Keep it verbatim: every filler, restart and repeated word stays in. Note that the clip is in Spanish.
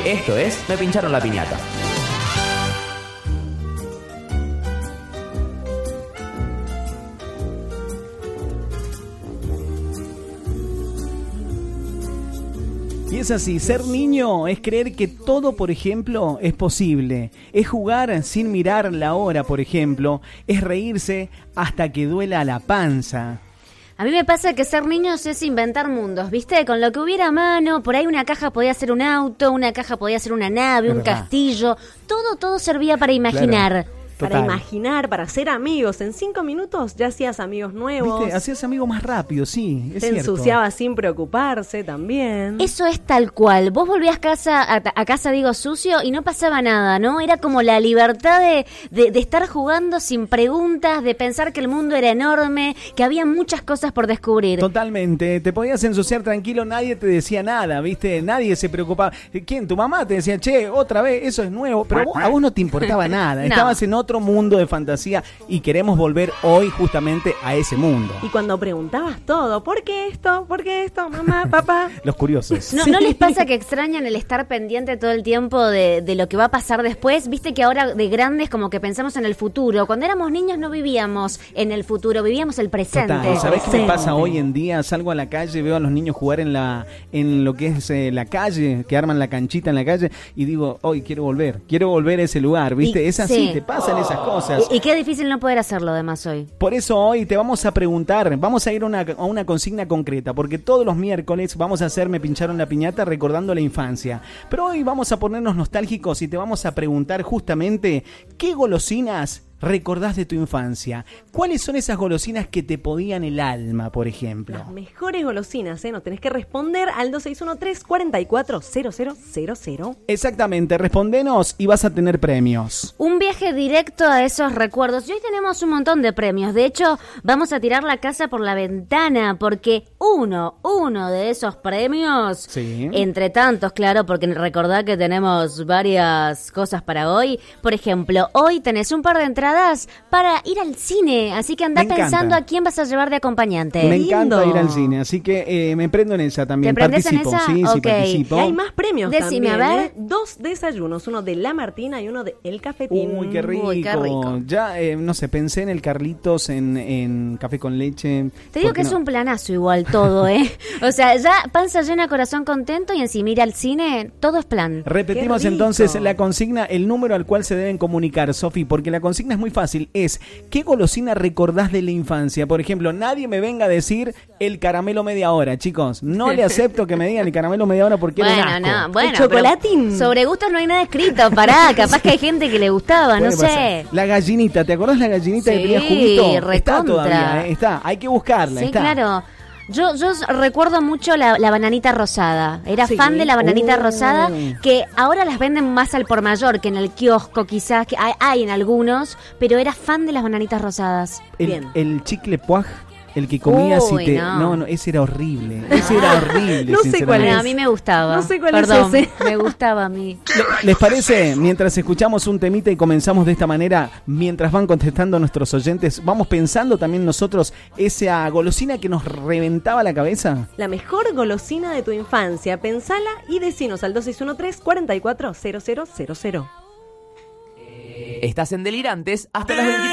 Esto es Me Pincharon la Piñata. Y es así, ser niño es creer que todo, por ejemplo, es posible. Es jugar sin mirar la hora, por ejemplo. Es reírse hasta que duela la panza. A mí me pasa que ser niños es inventar mundos, ¿viste? Con lo que hubiera a mano, por ahí una caja podía ser un auto, una caja podía ser una nave, Es un verdad. castillo. Todo, todo servía para imaginar. Claro. Para Total. imaginar, para ser amigos. En cinco minutos ya hacías amigos nuevos. ¿Viste? Hacías amigos más rápido, sí, es Te cierto. ensuciabas sin preocuparse también. Eso es tal cual. Vos volvías casa, a, a casa, digo, sucio y no pasaba nada, ¿no? Era como la libertad de, de, de estar jugando sin preguntas, de pensar que el mundo era enorme, que había muchas cosas por descubrir. Totalmente, te podías ensuciar tranquilo, nadie te decía nada, ¿viste? Nadie se preocupaba. ¿Quién? Tu mamá te decía, che, otra vez, eso es nuevo, pero vos- a vos no te importaba nada, No. estabas en otro mundo de fantasía y queremos volver hoy justamente a ese mundo. Y cuando preguntabas todo, ¿por qué esto? ¿Por qué esto? Mamá, papá. Los curiosos. ¿No, ¿No les pasa que extrañan el estar pendiente todo el tiempo de, de lo que va a pasar después? Viste que ahora de grandes como que pensamos en el futuro. Cuando éramos niños no vivíamos en el futuro, vivíamos el presente. Total, ¿sabés qué me Sí. pasa hoy en día? Salgo a la calle, veo a los niños jugar en la en lo que es eh, la calle, que arman la canchita en la calle y digo, hoy quiero volver, quiero volver a ese lugar, ¿viste? Y- es así, sí. te pasan esas cosas. Y, y qué difícil no poder hacerlo además hoy. Por eso hoy te vamos a preguntar, vamos a ir a una, a una consigna concreta, porque todos los miércoles vamos a hacer Me Pincharon la Piñata recordando la infancia. Pero hoy vamos a ponernos nostálgicos y te vamos a preguntar justamente ¿qué golosinas recordás de tu infancia? ¿Cuáles son esas golosinas que te podían el alma, por ejemplo? Las mejores golosinas, ¿eh? Nos tenés que responder al dos seis uno tres, cuatro cuatro cero cero cero cero. Exactamente, respondenos y vas a tener premios. Un viaje directo a esos recuerdos. Y hoy tenemos un montón de premios. De hecho, vamos a tirar la casa por la ventana porque uno, uno de esos premios, Sí. entre tantos, claro, porque recordad que tenemos varias cosas para hoy. Por ejemplo, hoy tenés un par de entradas para ir al cine. Así que andá Me encanta. pensando a quién vas a llevar de acompañante. Me lindo. encanta ir al cine, así que eh, me prendo en esa también. ¿Te prendés en participo, esa? sí, sí, Ok. participo. Y hay más premios Decime, también, a ver. ¿eh? Dos desayunos, uno de La Martina y uno de El Cafetín. Uy, qué rico. Uy, qué rico. Ya, eh, no sé, pensé en el Carlitos, en, en café con leche. Te digo ¿Por que qué es no? un planazo igual todo, ¿eh? O sea, ya panza llena, corazón contento y encima ir al cine, todo es plan. Repetimos Qué rico. entonces la consigna, el número al cual se deben comunicar, Sofi, porque la consigna es muy fácil, es ¿qué golosina recordás de la infancia? Por ejemplo, nadie me venga a decir el caramelo media hora, chicos. No le acepto que me digan el caramelo media hora porque era un Bueno, asco. no, bueno. El chocolatín. pero Sobre gustos no hay nada escrito, pará, capaz que hay gente que le gustaba, no Puede pasar. sé. La gallinita, ¿te acordás la gallinita Sí, que tenía juguito? Está recontra. todavía, ¿eh? Está, hay que buscarla, Sí, está. claro. Yo, yo recuerdo mucho la, la bananita rosada. Era Sí. fan de la bananita Oh. rosada, que ahora las venden más al por mayor que en el kiosco, quizás, que hay, hay en algunos, pero era fan de las bananitas rosadas. El, Bien. el chicle puaj, el que comías Uy, y te... no. No, no, ese era horrible. Ese era horrible, No sé sinceramente. cuál Bueno, es. a mí me gustaba. No sé cuál es Perdón, ese. me gustaba a mí. Le- ¿Les parece? Mientras escuchamos un temita y comenzamos de esta manera, mientras van contestando nuestros oyentes, vamos pensando también nosotros esa golosina que nos reventaba la cabeza. La mejor golosina de tu infancia. Pensala y decinos al dos seis uno tres, cuatro cuatro cero cero cero cero. Estás en Delirantes hasta las veintitrés.